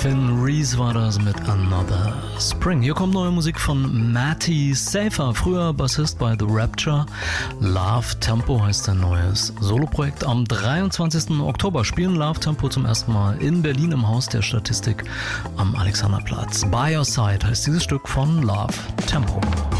Finn Reese war das mit Another Spring. Hier kommt neue Musik von Matty Safer, früher Bassist bei The Rapture. Love Tempo heißt sein neues Soloprojekt. Am 23. Oktober spielen Love Tempo zum ersten Mal in Berlin im Haus der Statistik am Alexanderplatz. By Your Side heißt dieses Stück von Love Tempo.